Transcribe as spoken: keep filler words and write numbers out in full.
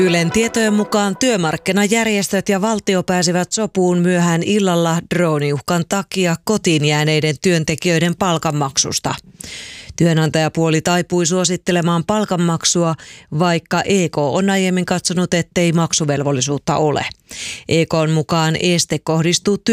Ylen tietojen mukaan työmarkkinajärjestöt ja valtio pääsivät sopuun myöhään illalla drooniuhkan takia kotiin jääneiden työntekijöiden palkanmaksusta. Työnantajapuoli taipui suosittelemaan palkanmaksua, vaikka E K on aiemmin katsonut, ettei maksuvelvollisuutta ole. E K:n mukaan este kohdistuu